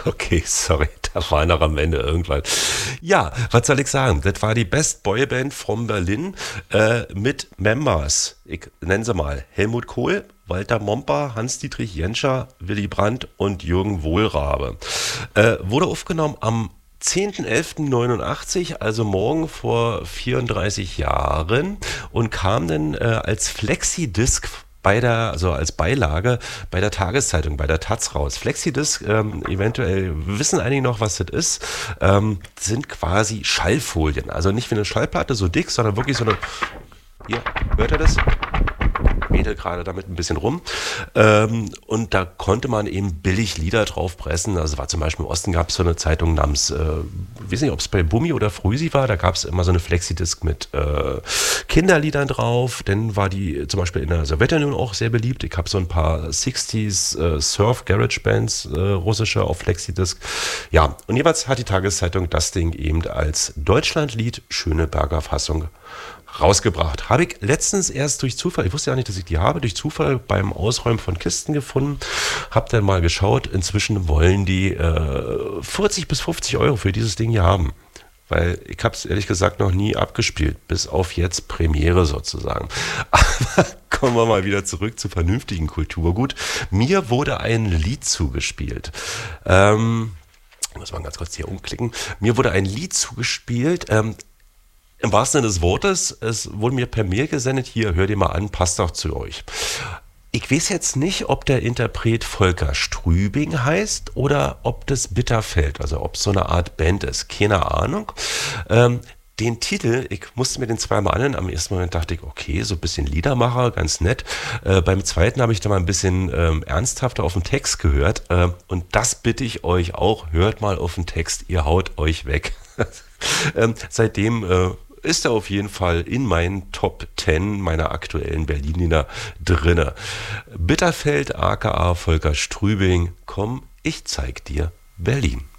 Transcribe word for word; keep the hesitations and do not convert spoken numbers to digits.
Okay, sorry, da war noch am Ende irgendwann. Ja, was soll ich sagen? Das war die Best Boyband from Berlin äh, mit Members. Ich nenne sie mal Helmut Kohl, Walter Momper, Hans-Dietrich Genscher, Willy Brandt und Jürgen Wohlrabe. Äh, wurde aufgenommen am zehnten elften neunundachtzig, also morgen vor vierunddreißig Jahren, und kam dann äh, als Flexidisc bei der, also als Beilage bei der Tageszeitung, bei der Taz raus. Flexidisc, ähm, eventuell wissen einige noch, was das ist, ähm, sind quasi Schallfolien. Also nicht wie eine Schallplatte so dick, sondern wirklich so eine, hier, hört ihr das? Wedel gerade damit ein bisschen rum. Ähm, und da konnte man eben billig Lieder drauf pressen. Also war zum Beispiel im Osten gab es so eine Zeitung namens, äh, ich weiß nicht, ob es bei Bummi oder Früsi war, da gab es immer so eine Flexidisc mit äh, Kinderliedern drauf. Dann war die zum Beispiel in der Sowjetunion auch sehr beliebt. Ich habe so ein paar sechziger äh, Surf Garage Bands, äh, russische auf Flexidisc. Ja, und jeweils hat die Tageszeitung das Ding eben als Deutschlandlied Schöneberger Fassung rausgebracht. Habe ich letztens erst durch Zufall, ich wusste ja nicht, dass ich die habe, durch Zufall beim Ausräumen von Kisten gefunden, habe dann mal geschaut, inzwischen wollen die äh, vierzig bis fünfzig Euro für dieses Ding hier haben. Weil ich habe es ehrlich gesagt noch nie abgespielt, bis auf jetzt Premiere sozusagen. Aber kommen wir mal wieder zurück zu vernünftigen Kulturgut. Mir wurde ein Lied zugespielt. Ähm, muss man ganz kurz hier umklicken. Mir wurde ein Lied zugespielt, ähm, im wahrsten Sinne des Wortes, es wurde mir per Mail gesendet, hier, hört ihr mal an, passt doch zu euch. Ich weiß jetzt nicht, ob der Interpret Volker Strübing heißt oder ob das Bitterfeld, also ob es so eine Art Band ist, keine Ahnung. Ähm, den Titel, ich musste mir den zweimal anhören, am ersten Moment dachte ich, okay, so ein bisschen Liedermacher, ganz nett. Äh, beim zweiten habe ich da mal ein bisschen ähm, ernsthafter auf den Text gehört äh, und das bitte ich euch auch, hört mal auf den Text, ihr haut euch weg. ähm, seitdem äh, ist er auf jeden Fall in meinen Top zehn meiner aktuellen Berliner drinne. Bitterfeld aka Volker Strübing, komm, ich zeig dir Berlin.